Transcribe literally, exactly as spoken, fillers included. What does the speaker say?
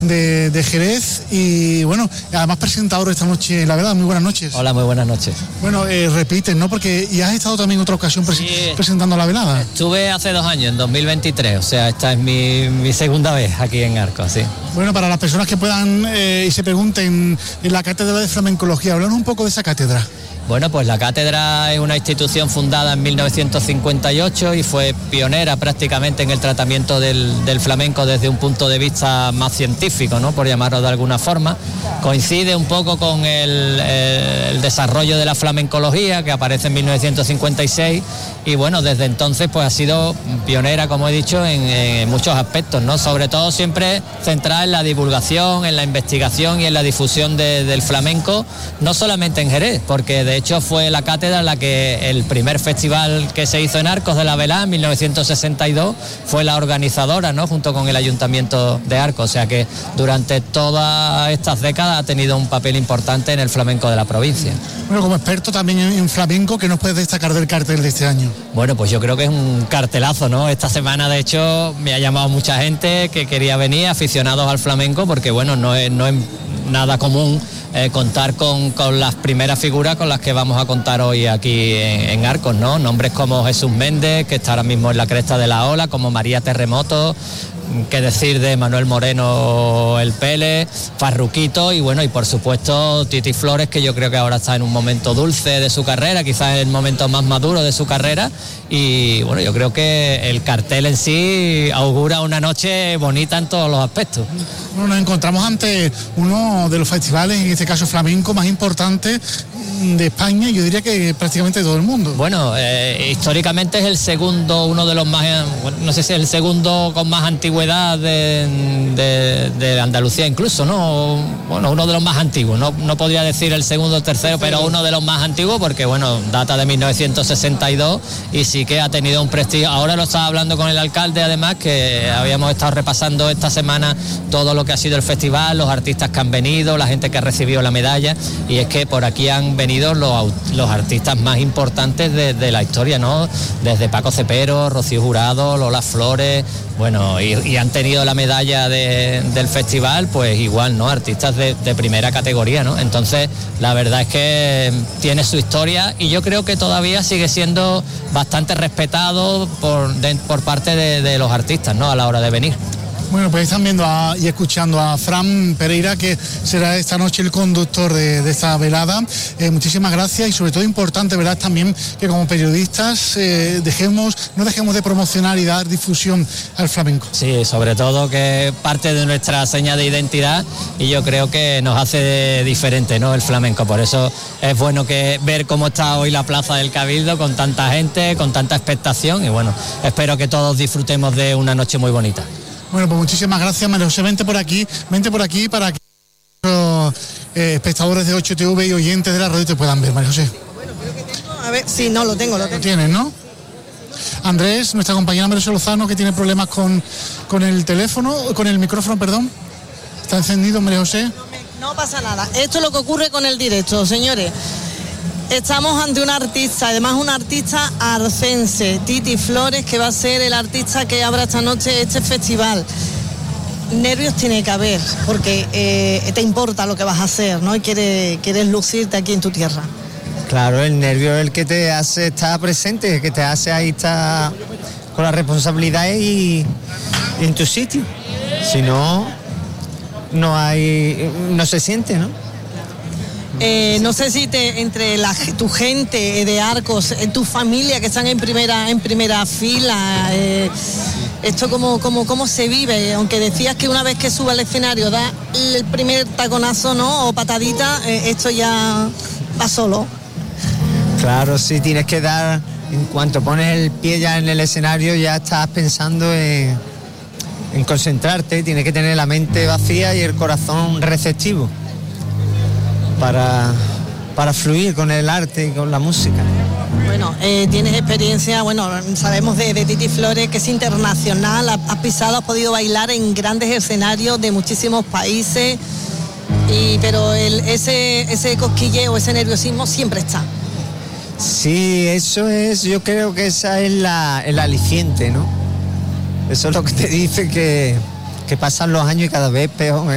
de, de Jerez y bueno, además presentador esta noche, la verdad, muy buenas noches. Hola, muy buenas noches. Bueno, eh, repiten, ¿no? Porque ya has estado también en otra ocasión pres- sí, presentando la velada. Estuve hace dos años, en dos mil veintitrés, o sea, esta es mi, mi segunda vez aquí en Arcos, sí. Bueno, para las personas que puedan eh, y se pregunten en la Cátedra de Flamencología, háblanos un poco de esa cátedra. Bueno, pues la cátedra es una institución fundada en mil novecientos cincuenta y ocho y fue pionera prácticamente en el tratamiento del, del flamenco desde un punto de vista más científico, ¿no?, por llamarlo de alguna forma. Coincide un poco con el, el desarrollo de la flamencología, que aparece en mil novecientos cincuenta y seis, y bueno, desde entonces pues ha sido pionera, como he dicho, en, en muchos aspectos, ¿no? Sobre todo siempre centrada en la divulgación, en la investigación y en la difusión de, del flamenco, no solamente en Jerez, porque de De hecho, fue la cátedra la que el primer festival que se hizo en Arcos de la Velada en mil novecientos sesenta y dos fue la organizadora, ¿no?, junto con el Ayuntamiento de Arcos. O sea que durante todas estas décadas ha tenido un papel importante en el flamenco de la provincia. Bueno, como experto también en, en flamenco, ¿qué nos puedes destacar del cartel de este año? Bueno, pues yo creo que es un cartelazo, ¿no? Esta semana, de hecho, me ha llamado mucha gente que quería venir, aficionados al flamenco, porque bueno, no es, no es nada común Eh, contar con, con las primeras figuras con las que vamos a contar hoy aquí en, en Arcos, ¿no? Nombres como Jesús Méndez, que está ahora mismo en la cresta de la ola, como María Terremoto, qué decir de Manuel Moreno el Pele, Farruquito y bueno, y por supuesto Titi Flores, que yo creo que ahora está en un momento dulce de su carrera, quizás en el momento más maduro de su carrera, y bueno, yo creo que el cartel en sí augura una noche bonita en todos los aspectos. Bueno, nos encontramos ante uno de los festivales, en este caso flamenco, más importantes de España, yo diría que prácticamente de todo el mundo. Bueno, eh, históricamente es el segundo, uno de los más, bueno, no sé si es el segundo con más antigüedad de, de, de Andalucía incluso, ¿no? Bueno, uno de los más antiguos, no, no podría decir el segundo o tercero, pero uno de los más antiguos porque, bueno, data de mil novecientos sesenta y dos y sí que ha tenido un prestigio. Ahora lo estaba hablando con el alcalde, además, que habíamos estado repasando esta semana todo lo que ha sido el festival, los artistas que han venido, la gente que ha recibido la medalla, y es que por aquí han venido Los, los artistas más importantes de, de la historia, ¿no? Desde Paco Cepero, Rocío Jurado, Lola Flores, bueno, y, y han tenido la medalla de, del festival, pues igual, ¿no? Artistas de, de primera categoría, ¿no? Entonces, la verdad es que tiene su historia y yo creo que todavía sigue siendo bastante respetado por, de, por parte de, de los artistas, ¿no?, a la hora de venir. Bueno, pues están viendo a, y escuchando a Fran Pereira, que será esta noche el conductor de, de esta velada. Eh, muchísimas gracias y sobre todo importante, ¿verdad?, también que como periodistas eh, dejemos, no dejemos de promocionar y dar difusión al flamenco. Sí, sobre todo que parte de nuestra seña de identidad y yo creo que nos hace diferente, ¿no?, el flamenco. Por eso es bueno que ver cómo está hoy la Plaza del Cabildo con tanta gente, con tanta expectación y bueno, espero que todos disfrutemos de una noche muy bonita. Bueno, pues muchísimas gracias, María José. Vente por aquí, vente por aquí para que los eh, espectadores de ocho T V y oyentes de la radio te puedan ver, María José. Bueno, creo que tengo, a ver, sí, no, lo tengo, lo tengo. Lo tienes, ¿no? Andrés, nuestra compañera María José Lozano, que tiene problemas con, con el teléfono, con el micrófono, perdón. ¿Está encendido, María José? No, me, no pasa nada. Esto es lo que ocurre con el directo, señores. Estamos ante un artista, además un artista arcense, Titi Flores, que va a ser el artista que abra esta noche este festival. Nervios tiene que haber, porque eh, te importa lo que vas a hacer, ¿no? Y quieres, quieres lucirte aquí en tu tierra. Claro, el nervio es el que te hace estar presente, que te hace ahí estar con la responsabilidad y, y en tu sitio. Si no, no hay, no se siente, ¿no? Eh, no sé si te, entre la, tu gente de Arcos, eh, tu familia que están en primera en primera fila, eh, esto cómo, cómo, cómo se vive, aunque decías que una vez que suba al escenario da el primer taconazo, ¿no?, o patadita, eh, esto ya va solo. Claro, sí, tienes que dar, en cuanto pones el pie ya en el escenario ya estás pensando en, en concentrarte, tienes que tener la mente vacía y el corazón receptivo para, para fluir con el arte y con la música. Bueno, eh, tienes experiencia, bueno, sabemos de, de Titi Flores, que es internacional, has pisado, has podido bailar en grandes escenarios de muchísimos países, y, pero el, ese, ese cosquilleo, ese nerviosismo siempre está. Sí, eso es, yo creo que esa es la, el aliciente, ¿no? Eso es lo que te dice que, que pasan los años y cada vez peor.